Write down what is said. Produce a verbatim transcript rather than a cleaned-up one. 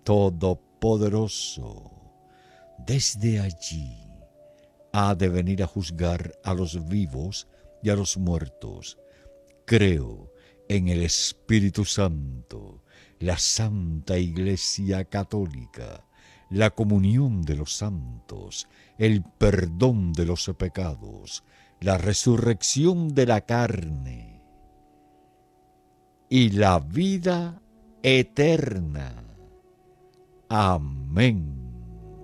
Todopoderoso, desde allí ha de venir a juzgar a los vivos y a los muertos. Creo en el Espíritu Santo, la Santa Iglesia Católica, la comunión de los santos, el perdón de los pecados, la resurrección de la carne y la vida eterna. Amén.